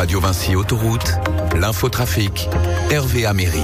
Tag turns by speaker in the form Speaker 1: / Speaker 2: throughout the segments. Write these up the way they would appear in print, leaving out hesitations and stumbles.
Speaker 1: Radio Vinci Autoroute, l'infotrafic, Hervé Améry.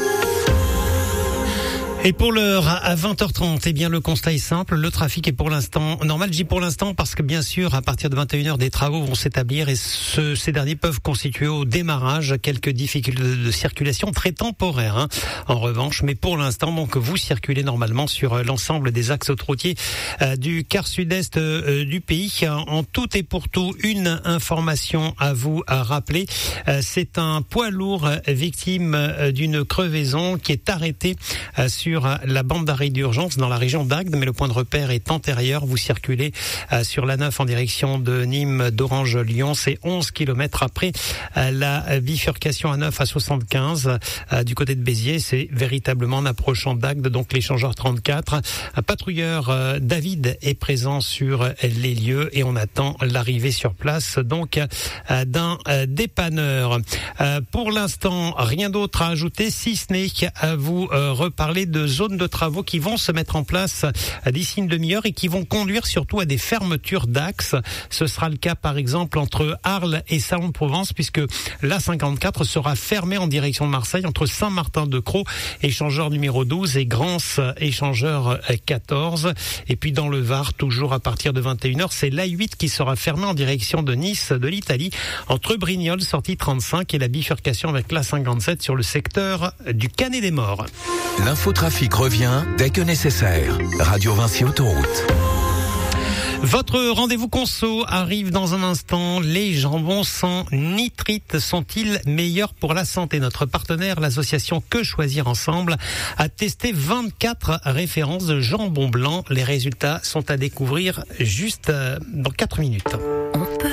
Speaker 2: Et pour l'heure, à 20h30, eh bien, le constat est simple. Le trafic est pour l'instant normal. Je dis pour l'instant parce que, bien sûr, à partir de 21h, des travaux vont s'établir et ces derniers peuvent constituer au démarrage quelques difficultés de circulation très temporaires, en revanche. Mais pour l'instant, donc, vous circulez normalement sur l'ensemble des axes autoroutiers du quart sud-est du pays. En tout et pour tout, une information à vous rappeler. C'est un poids lourd victime d'une crevaison qui est arrêté sur la bande d'arrêt d'urgence dans la région d'Agde, mais le point de repère est antérieur. Vous circulez sur la 9 en direction de Nîmes, d'Orange, Lyon. C'est 11 km après la bifurcation à 9 à 75 du côté de Béziers. C'est véritablement en approchant d'Agde, donc l'échangeur 34. Un patrouilleur David est présent sur les lieux et on attend l'arrivée sur place donc d'un dépanneur. Pour l'instant, rien d'autre à ajouter si ce n'est à vous reparler de zones de travaux qui vont se mettre en place d'ici une demi-heure et qui vont conduire surtout à des fermetures d'axes. Ce sera le cas par exemple entre Arles et Salon-de-Provence puisque l'A54 sera fermée en direction de Marseille entre Saint-Martin-de-Crau, échangeur numéro 12 et Grance, échangeur 14. Et puis dans le Var, toujours à partir de 21h, c'est l'A8 qui sera fermée en direction de Nice, de l'Italie, entre Brignoles, sortie 35 et la bifurcation avec l'A57 sur le secteur du Canet-des-Morts.
Speaker 1: L'infotrafic revient dès que nécessaire. Radio Vinci Autoroute.
Speaker 2: Votre rendez-vous conso arrive dans un instant. Les jambons sans nitrite sont-ils meilleurs pour la santé? Notre partenaire, l'association Que Choisir Ensemble, a testé 24 références de jambon blanc. Les résultats sont à découvrir juste dans 4 minutes.